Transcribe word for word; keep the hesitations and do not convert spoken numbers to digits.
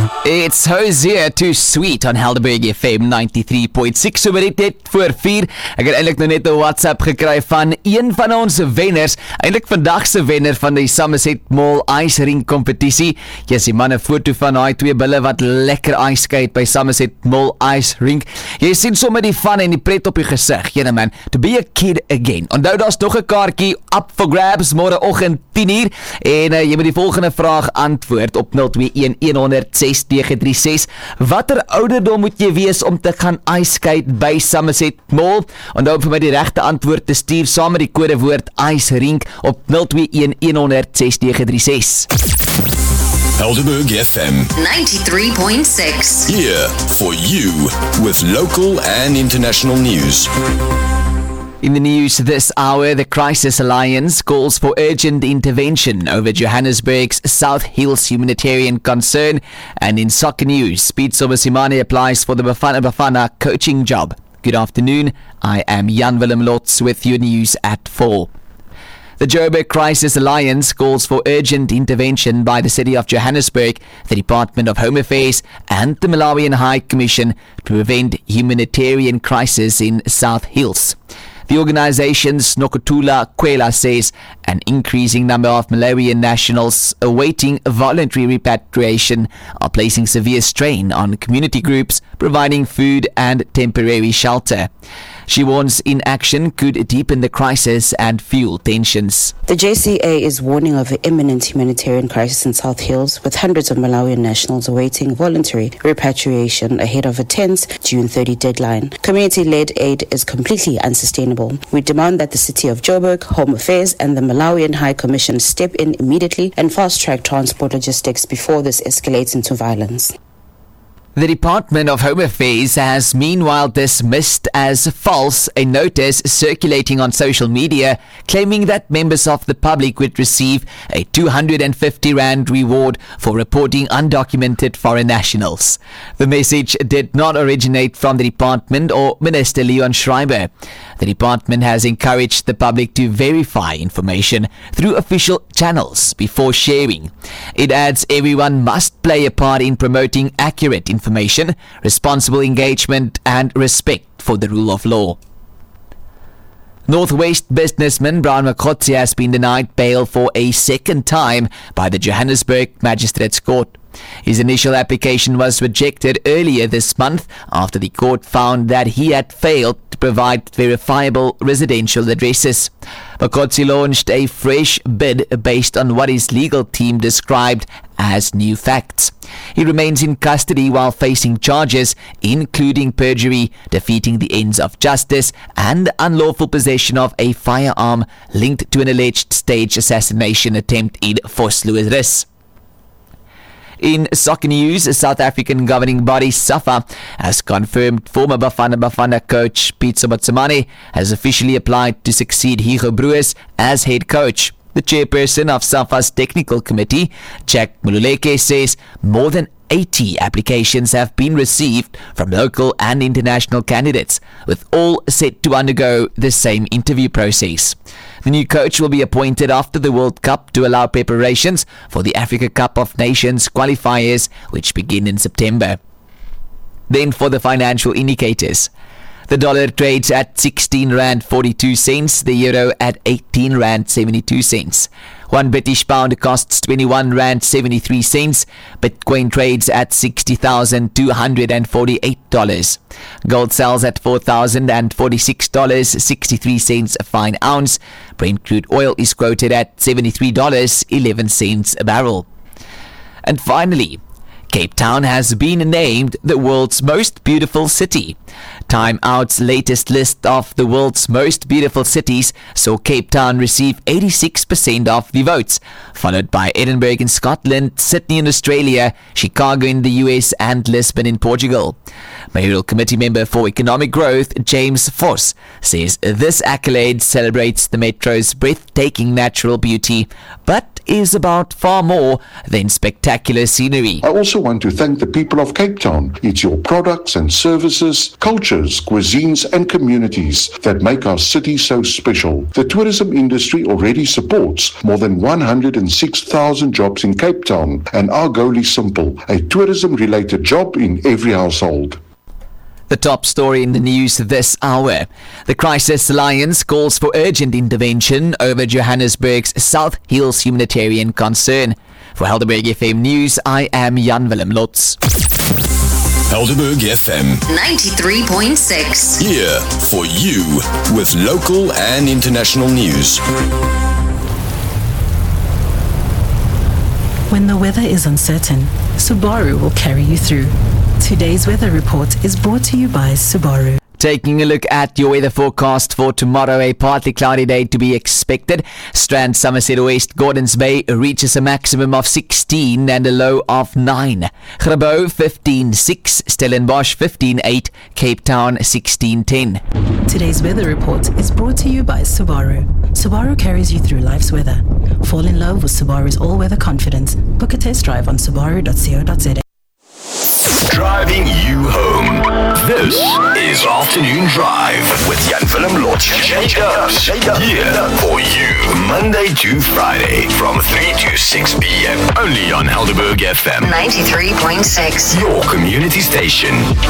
It's Hosier Too Sweet on Helderberg F M ninety-three point six. So met dit voor vier. Ek het eintlik nou net 'n WhatsApp gekry van een van ons wenners. Eintlik vandag se wenner van die Somerset Mall Ice Rink kompetisie. Jy sien man 'n foto van daai twee bulle wat lekker ice skate by Somerset Mall Ice Rink. Jy sien sommer die fun en die pret op die gesig. Jene man, to be a kid again. Onthou daar's nog 'n kaartjie up for grabs môreoggend tien uur en uh, jy moet die volgende vraag antwoord op nul twee een een nul ses nege drie ses. Watter ouderdom moet jy wees om te gaan ice skate by Somerset Mall? Onthou om vir my die regte antwoord te stuur saam met die kodewoord Ice Rink op nul twee een een nul ses nege drie ses. Helderberg F M ninety-three point six. Here for you with local and international news. In the news this hour, the Crisis Alliance calls for urgent intervention over Johannesburg's South Hills humanitarian concern. And in soccer news, Pitso Mosimane applies for the Bafana Bafana coaching job. Good afternoon, I am Jan Willem Lotz with your news at four. The Joburg Crisis Alliance calls for urgent intervention by the City of Johannesburg, the Department of Home Affairs and the Malawian High Commission to prevent humanitarian crisis in South Hills. The organization's Nokutula Kwela says an increasing number of Malawian nationals awaiting voluntary repatriation are placing severe strain on community groups providing food and temporary shelter. She warns inaction could deepen the crisis and fuel tensions. The J C A is warning of an imminent humanitarian crisis in South Hills, with hundreds of Malawian nationals awaiting voluntary repatriation ahead of a tense June thirtieth deadline. Community-led aid is completely unsustainable. We demand that the City of Joburg, Home Affairs and the Malawian High Commission step in immediately and fast-track transport logistics before this escalates into violence. The Department of Home Affairs has meanwhile dismissed as false a notice circulating on social media claiming that members of the public would receive a two hundred fifty rand reward for reporting undocumented foreign nationals. The message did not originate from the department or Minister Leon Schreiber. The department has encouraged the public to verify information through official channels before sharing. It adds everyone must play a part in promoting accurate information. Information, responsible engagement and respect for the rule of law. Northwest businessman Brian Makotsi has been denied bail for a second time by the Johannesburg Magistrates Court. His initial application was rejected earlier this month after the court found that he had failed to provide verifiable residential addresses. Makotsi launched a fresh bid based on what his legal team described as new facts. He remains in custody while facing charges including perjury, defeating the ends of justice and unlawful possession of a firearm linked to an alleged staged assassination attempt in Vosloorus. In soccer news, South African governing body SAFA has confirmed former Bafana Bafana coach Pitso Mosimane has officially applied to succeed Hugo Broos as head coach. The chairperson of SAFA's technical committee, Jack Mululeke, says more than eighty applications have been received from local and international candidates, with all set to undergo the same interview process. The new coach will be appointed after the World Cup to allow preparations for the Africa Cup of Nations qualifiers, which begin in September. Then for the financial indicators. The dollar trades at sixteen rand forty-two cents, the euro at eighteen rand seventy-two cents. One British pound costs twenty-one rand seventy-three cents. Bitcoin trades at sixty thousand two hundred forty-eight dollars. Gold sells at four thousand forty-six dollars and sixty-three cents a fine ounce. Brent crude oil is quoted at seventy-three dollars and eleven cents a barrel. And finally, Cape Town has been named the world's most beautiful city. Time Out's latest list of the world's most beautiful cities saw Cape Town receive eighty-six percent of the votes, followed by Edinburgh in Scotland, Sydney in Australia, Chicago in the U S and Lisbon in Portugal. Mayoral Committee member for Economic Growth, James Voss, says this accolade celebrates the metro's breathtaking natural beauty, but is about far more than spectacular scenery. I also want to thank the people of Cape Town. It's your products and services, cultures, cuisines and communities that make our city so special. The tourism industry already supports more than one hundred six thousand jobs in Cape Town, and our goal is simple: a tourism-related job in every household. The top story in the news this hour. The Crisis Alliance calls for urgent intervention over Johannesburg's South Hills humanitarian concern. For Helderberg F M News, I am Jan Willem Lotz. Helderberg F M ninety-three point six. Here for you with local and international news. When the weather is uncertain, Subaru will carry you through. Today's weather report is brought to you by Subaru. Taking a look at your weather forecast for tomorrow, a partly cloudy day to be expected. Strand, Somerset West, Gordons Bay reaches a maximum of sixteen and a low of nine. Grabouw fifteen six, Stellenbosch fifteen eight, Cape Town sixteen ten. Today's weather report is brought to you by Subaru. Subaru carries you through life's weather. Fall in love with Subaru's all-weather confidence. Book a test drive on subaru dot co dot za. Driving you home. This is Afternoon Drive with Jan Willem Lotz. Shake up, shake up. Here for you, Monday to Friday from three to six p.m. Only on Helderberg F M ninety-three point six. Your community station.